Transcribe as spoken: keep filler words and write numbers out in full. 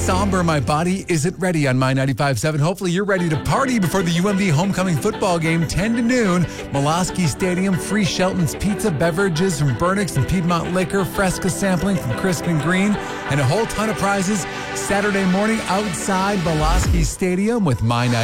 somber. My body isn't ready on My ninety-five point seven. Hopefully you're ready to party before the U M D homecoming football game, ten to noon. Molosky Stadium, free Shelton's Pizza, beverages from Burnix and Piedmont Liquor, Fresca sampling from Crisp and Green, and a whole ton of prizes Saturday morning outside Molosky Stadium with My